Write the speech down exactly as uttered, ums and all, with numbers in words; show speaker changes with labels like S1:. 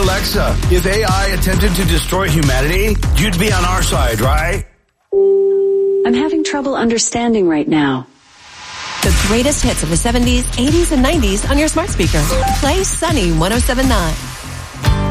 S1: Alexa, if A I attempted to destroy humanity, you'd be on our side, right?
S2: I'm having trouble understanding right now.
S3: The greatest hits of the seventies, eighties, and nineties on your smart speaker. Play Sunny one oh seven point nine.